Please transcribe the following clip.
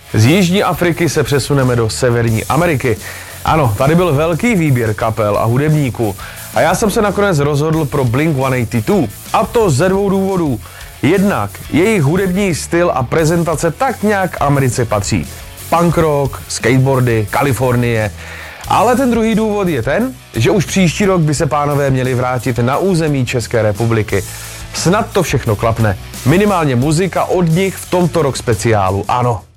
Z Jižní Afriky se přesuneme do Severní Ameriky. Ano, tady byl velký výběr kapel a hudebníků. A já jsem se nakonec rozhodl pro Blink-182. A to ze dvou důvodů. Jednak jejich hudební styl a prezentace tak nějak Americe patří. Punk rock, skateboardy, Kalifornie. Ale ten druhý důvod je ten, že už příští rok by se pánové měli vrátit na území České republiky. Snad to všechno klapne. Minimálně muzika od nich v tomto rock speciálu, ano.